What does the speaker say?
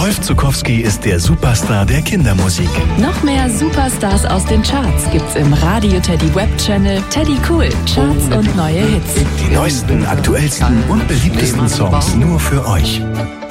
Rolf Zuckowski ist der Superstar der Kindermusik. Noch mehr Superstars aus den Charts gibt's im Radio Teddy Web-Channel Teddy Cool. Charts und neue Hits. Die neuesten, aktuellsten und beliebtesten Songs nur für euch.